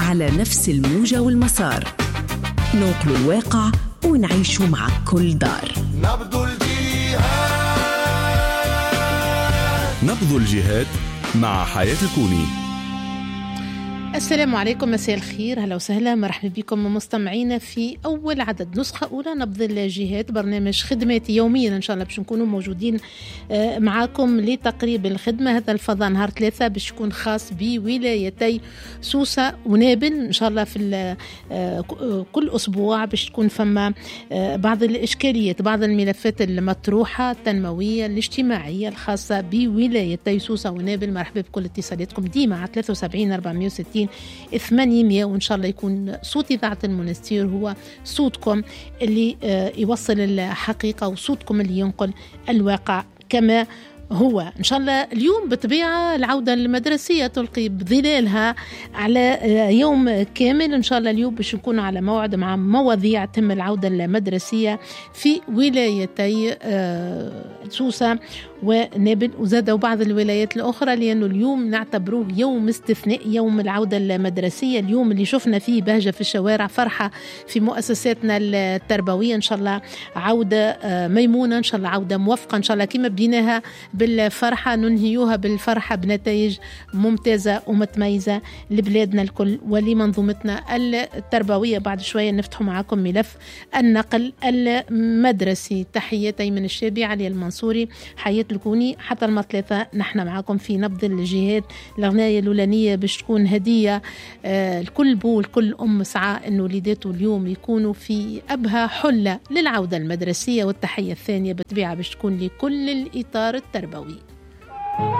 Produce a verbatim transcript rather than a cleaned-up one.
على نفس الموجة والمسار، ننقل الواقع ونعيشه مع كل دار. نبض الجهاد نبض الجهاد مع حياة الكوني. السلام عليكم، مساء الخير، هلا وسهلا، مرحبا بكم مستمعينا في أول عدد نسخة أولى نبض الجهاد، برنامج خدماتي يوميا إن شاء الله باش نكونوا موجودين معاكم لتقريب الخدمة. هذا الفضاء نهار ثلاثة باش يكون خاص بولايتي سوسة ونابل إن شاء الله. في كل أسبوع باش تكون فما بعض الإشكاليات، بعض الملفات المطروحة التنموية الاجتماعية الخاصة بولايتي سوسة ونابل. مرحبا بكل اتصالاتكم ديما على ثلاثة وسبعين أربعمية وستين ثمانمية، وإن شاء الله يكون صوت إذاعة المنستير هو صوتكم اللي يوصل الحقيقة وصوتكم اللي ينقل الواقع كما هو. إن شاء الله اليوم بطبيعة العودة المدرسية تلقي بظلالها على يوم كامل. إن شاء الله اليوم باش نكون على موعد مع مواضيع تم العودة المدرسية في ولايتي سوسة ونابل وزاد وبعض الولايات الأخرى، لأنه اليوم نعتبروه يوم استثناء، يوم العودة المدرسية، اليوم اللي شفنا فيه بهجة في الشوارع، فرحة في مؤسساتنا التربوية. إن شاء الله عودة ميمونة، إن شاء الله عودة موفقة، إن شاء الله كما بديناها بالفرحة ننهيوها بالفرحة بنتائج ممتازة ومتميزة لبلادنا الكل ولمنظومتنا التربوية. بعد شوية نفتح معكم ملف النقل المدرسي. تحياتي من الشابي علي المنصوري، حياة الكوني، حتى المثلاثة نحن معكم في نبض الجهاد. الأغنية الأولانية باش تكون هدية آه الكل بو الكل أم سعى أنه وليداته اليوم يكونوا في أبهى حلة للعودة المدرسية، والتحية الثانية بطبيعة باش تكون لكل الإطار التربوي.